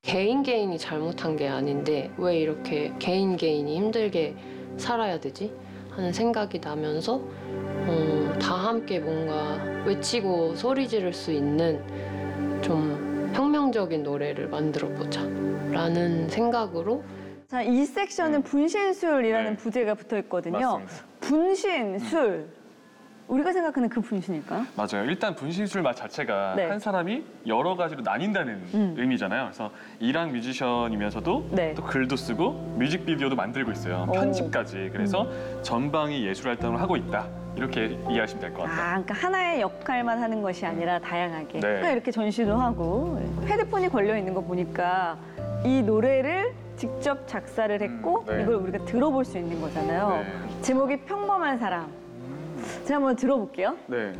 개인이 잘못한 게 아닌데 왜 이렇게 개인이 힘들게 살아야 되지? 하는 생각이 나면서 다 함께 뭔가 외치고 소리 지를 수 있는 좀 혁명적인 노래를 만들어보자 라는 생각으로. 자, 이 섹션은 분신술이라는 네. 부제가 붙어 있거든요. 맞습니다. 분신술. 우리가 생각하는 그 분신일까요? 맞아요. 일단 분신술 맛 자체가 네. 한 사람이 여러 가지로 나뉜다는 의미잖아요. 그래서 일한 뮤지션이면서도 네. 또 글도 쓰고 뮤직비디오도 만들고 있어요. 오. 편집까지. 그래서 전방위 예술 활동을 하고 있다. 이렇게 이해하시면 될 것 같아요. 그러니까 하나의 역할만 하는 것이 아니라 다양하게. 네. 그러니까 이렇게 전시도 하고 헤드폰이 걸려 있는 거 보니까 이 노래를 직접 작사를 했고 네. 이걸 우리가 들어볼 수 있는 거잖아요. 네. 제목이 평범한 사람. 제가 한번 들어볼게요. 네.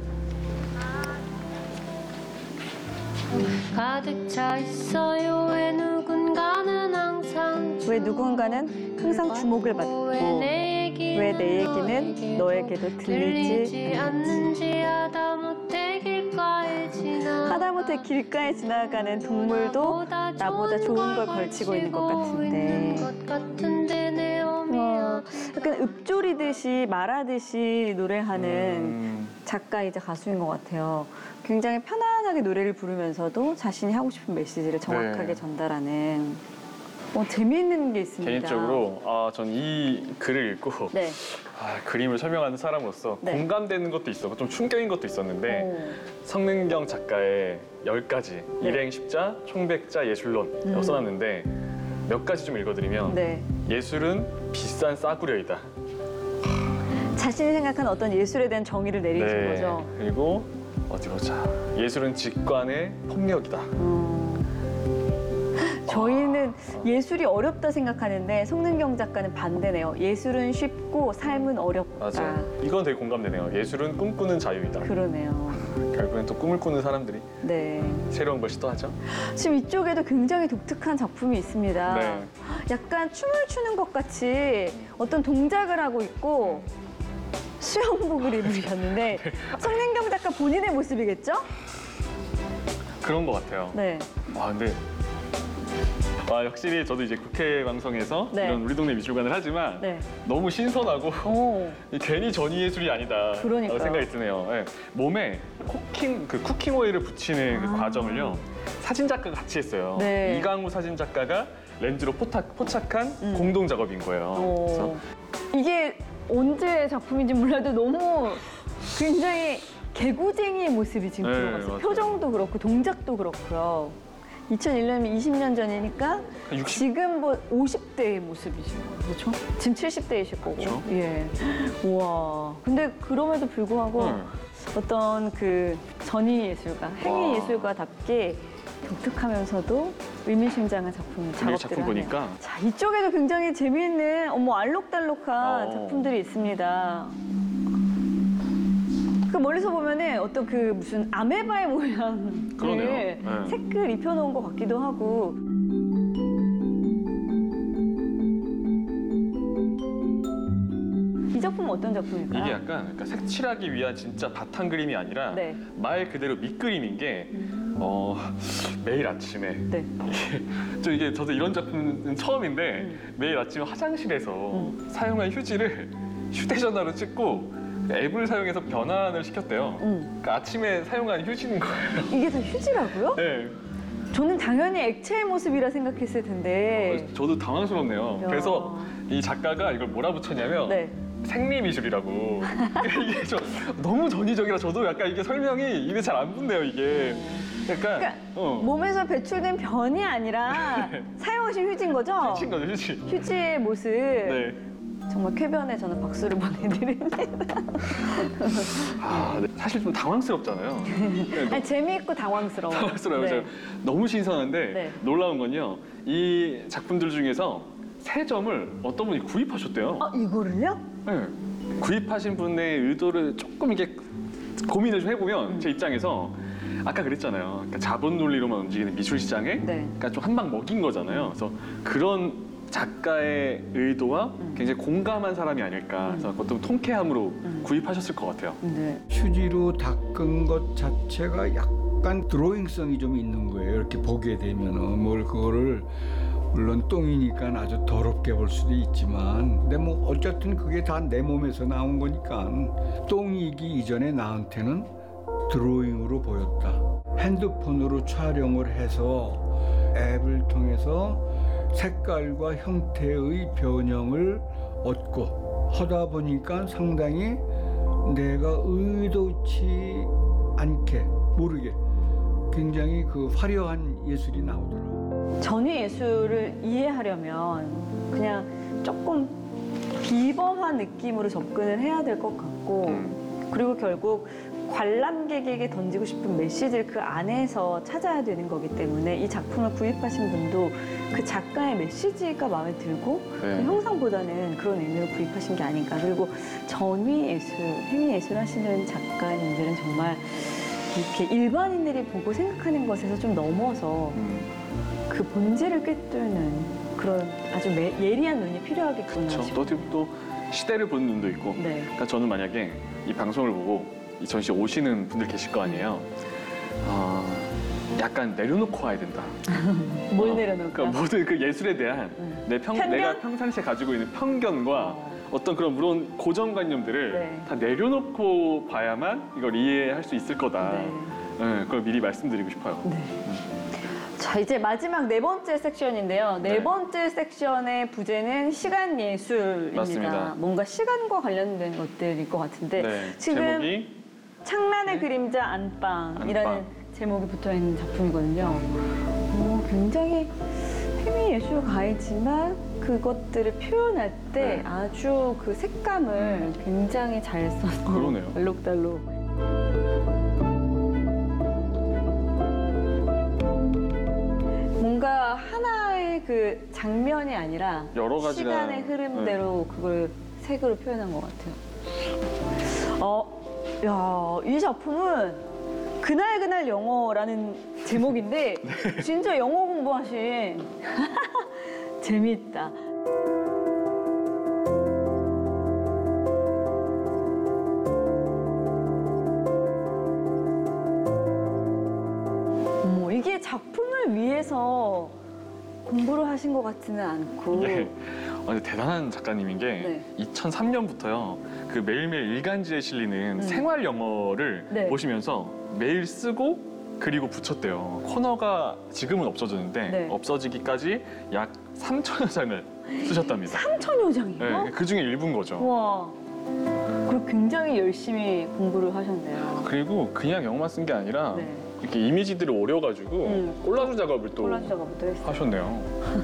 가득 차 있어요. 왜 누군가는 항상 주목을 받고 왜 내 얘기는 너에게도 들리지 않는지 하다못해 길가에 지나가는 동물도 나보다 좋은 걸 걸치고 있는 것 같은데. 와, 약간 읊조리듯이 말하듯이 노래하는 작가이자 가수인 것 같아요. 굉장히 편안하게 노래를 부르면서도 자신이 하고 싶은 메시지를 정확하게 네. 전달하는 재미있는 게 있습니다. 개인적으로 전 이 글을 읽고 네. 그림을 설명하는 사람으로서 네. 공감되는 것도 있었고 좀 충격인 것도 있었는데 성능경 작가의 10가지 네. 일행 십자, 총백자, 예술론 써놨는데 몇 가지 좀 읽어드리면 네. 예술은 비싼 싸구려이다. 자신이 생각하는 어떤 예술에 대한 정의를 내리신 거죠. 그리고 어디 보자. 예술은 직관의 폭력이다. 저희는 예술이 어렵다 생각하는데 성능경 작가는 반대네요. 예술은 쉽고 삶은 어렵다. 맞아. 이건 되게 공감되네요. 예술은 꿈꾸는 자유이다. 그러네요. 결국엔 또 꿈을 꾸는 사람들이 네. 새로운 걸 시도하죠. 지금 이쪽에도 굉장히 독특한 작품이 있습니다. 네. 약간 춤을 추는 것 같이 어떤 동작을 하고 있고 수영복을 입으셨는데 성능경 작가 본인의 모습이겠죠? 그런 것 같아요. 네. 근데 확실히 저도 이제 국회 방송에서 네. 이런 우리 동네 미술관을 하지만 네. 너무 신선하고 오. 괜히 전위예술이 아니다 그러니까요. 생각이 드네요. 네. 몸에 쿠킹 오일을 붙이는 그 과정을요 사진 작가가 같이 했어요. 네. 이강우 사진 작가가 렌즈로 포착한 공동 작업인 거예요. 그래서 이게 언제 작품인지 몰라도 너무 굉장히 개구쟁이의 모습이 지금 네, 들어갔어요. 맞아요. 표정도 그렇고 동작도 그렇고요. 2001년이면 20년 전이니까 60? 지금 50대의 모습이시고 그렇죠? 지금 70대이실 거고. 그렇죠. 예. 우와. 근데 그럼에도 불구하고 어떤 그 전위 예술가, 행위 와. 예술가답게 독특하면서도 의미심장한 작품 이 작업들을 작품 하네요. 보니까 자, 이쪽에도 굉장히 재미있는 알록달록한 작품들이 있습니다. 그 멀리서 보면은 어떤 그 무슨 아메바의 모양을 그러네요. 네. 색을 입혀놓은 것 같기도 하고. 이 작품은 어떤 작품일까요? 이게 약간 그러니까 색칠하기 위한 진짜 바탕 그림이 아니라 네. 말 그대로 밑그림인 게 매일 아침에 네. 저도 이런 작품은 처음인데 매일 아침에 화장실에서 사용한 휴지를 휴대전화로 찍고 앱을 사용해서 변환을 시켰대요. 그러니까 아침에 사용한 휴지인 거예요. 이게 다 휴지라고요? 네. 저는 당연히 액체의 모습이라 생각했을 텐데. 저도 당황스럽네요. 야. 그래서 이 작가가 이걸 뭐라 붙였냐면 네. 생리미술이라고. 이게 너무 전위적이라 저도 약간 이게 설명이 입에 잘 안 붙네요, 이게. 약간 그러니까 몸에서 배출된 변이 아니라 사용하신 휴지인 거죠? 휴지인 거죠, 휴지. 휴지의 모습. 네. 정말 쾌변에 저는 박수를 보내드립니다. 네. 사실 좀 당황스럽잖아요. 네, 아니, 재미있고 당황스러워. 당황스러워요. 네. 너무 신선한데 네. 놀라운 건요. 이 작품들 중에서 3점을 어떤 분이 구입하셨대요. 이거를요? 네. 구입하신 분의 의도를 조금 이게 고민을 좀 해보면 제 입장에서 아까 그랬잖아요. 그러니까 자본 논리로만 움직이는 미술 시장에 네. 그러니까 좀 한 방 먹인 거잖아요. 그래서 그런 작가의 의도와 굉장히 공감한 사람이 아닐까. 그래서 어떤 통쾌함으로 구입하셨을 것 같아요. 네. 휴지로 닦은 것 자체가 약간 약간 드로잉성이 좀 있는 거예요. 이렇게 보게 되면은 뭘 그거를 물론 똥이니까 아주 더럽게 볼 수도 있지만 근데 뭐 어쨌든 그게 다 내 몸에서 나온 거니까 똥이기 이전에 나한테는 드로잉으로 보였다. 핸드폰으로 촬영을 해서 앱을 통해서 색깔과 형태의 변형을 얻고 하다 보니까 상당히 내가 의도치 않게 모르게 굉장히 그 화려한 예술이 나오더라고요. 전위 예술을 이해하려면 그냥 조금 비범한 느낌으로 접근을 해야 될 것 같고 그리고 결국 관람객에게 던지고 싶은 메시지를 그 안에서 찾아야 되는 거기 때문에 이 작품을 구입하신 분도 그 작가의 메시지가 마음에 들고 그 형상보다는 그런 의미로 구입하신 게 아닌가. 그리고 전위 예술, 행위 예술 하시는 작가님들은 정말 이렇게 일반인들이 보고 생각하는 것에서 좀 넘어서 그 본질을 꿰뚫는 그런 아주 예리한 눈이 필요하겠구나. 그렇죠. 또 시대를 보는 눈도 있고. 네. 그러니까 저는 만약에 이 방송을 보고 이 전시에 오시는 분들 계실 거 아니에요. 약간 내려놓고 와야 된다. 뭘 내려놓을까? 그러니까 모든 그 예술에 대한 편견? 내가 평상시에 가지고 있는 편견과 어떤 그런 물론 고정관념들을 네. 다 내려놓고 봐야만 이걸 이해할 수 있을 거다. 네. 네, 그걸 미리 말씀드리고 싶어요. 네. 자, 이제 마지막 네 번째 섹션인데요. 네 네. 번째 섹션의 부제는 시간 예술입니다. 맞습니다. 뭔가 시간과 관련된 것들일 것 같은데 네, 지금 제목이 창란의 네. 그림자 안방이라는 안방. 제목이 붙어 있는 작품이거든요. 굉장히 행위 예술가이지만 그것들을 표현할 때 네. 아주 그 색감을 굉장히 잘 써서 그러네요. 알록달록. 뭔가 하나의 그 장면이 아니라 여러 가지가- 시간의 흐름대로 그걸 색으로 표현한 것 같아요. 이 작품은 그날 영어라는 제목인데 진짜 영어 공부하신 재미있다. 이게 작품을 위해서 공부를 하신 것 같지는 않고 네. 근데 대단한 작가님인 게 2003년부터요. 그 매일매일 일간지에 실리는 생활 영어를 네. 보시면서 매일 쓰고 그리고 붙였대요. 코너가 지금은 없어졌는데 네. 없어지기까지 약 3천여 장을 쓰셨답니다. 3천여 장이요? 네, 그 중에 일부인 거죠. 와, 그리고 굉장히 열심히 공부를 하셨네요. 그리고 그냥 영어만 쓴 게 아니라 네. 이렇게 이미지들을 오려가지고 콜라주 작업을 또 콜라주 작업도 했어요. 하셨네요.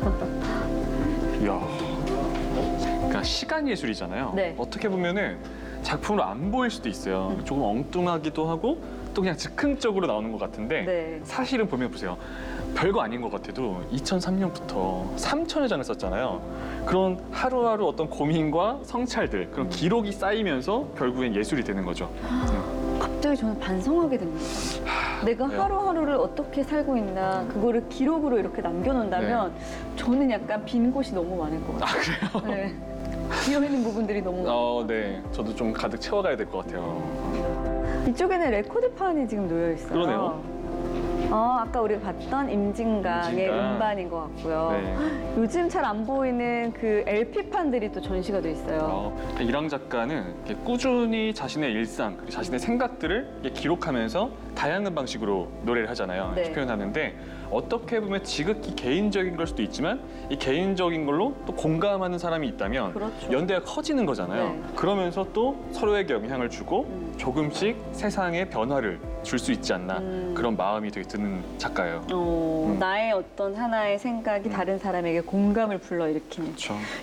이야. 그러니까 시간 예술이잖아요. 네. 어떻게 보면은 작품으로 안 보일 수도 있어요. 조금 엉뚱하기도 하고 또 그냥 즉흥적으로 나오는 것 같은데 네. 사실은 보면 보세요. 별거 아닌 것 같아도 2003년부터 3천여 장을 썼잖아요. 그런 하루하루 어떤 고민과 성찰들, 그런 기록이 쌓이면서 결국엔 예술이 되는 거죠. 갑자기 저는 반성하게 됩니다. 내가 네. 하루하루를 어떻게 살고 있나 그거를 기록으로 이렇게 남겨놓는다면 저는 약간 빈 곳이 너무 많을 것 같아요. 아, 그래요? 네. 비어있는 부분들이 너무 많아요. 네. 저도 좀 가득 채워가야 될 것 같아요. 이쪽에는 레코드판이 지금 놓여 있어요. 그러네요. 아까 우리가 봤던 임진강의 임진강. 음반인 것 같고요. 네. 요즘 잘 안 보이는 그 LP판들이 또 전시가 돼 있어요. 이랑 작가는 이렇게 꾸준히 자신의 일상, 그리고 자신의 생각들을 이렇게 기록하면서 다양한 방식으로 노래를 하잖아요. 네. 표현하는데 어떻게 보면 지극히 개인적인 걸 수도 있지만 이 개인적인 걸로 또 공감하는 사람이 있다면 그렇죠. 연대가 커지는 거잖아요. 네. 그러면서 또 서로에게 영향을 주고 조금씩 세상에 변화를 줄 수 있지 않나 그런 마음이 되게 드는 작가예요. 나의 어떤 하나의 생각이 다른 사람에게 공감을 불러일으키는. 그렇죠.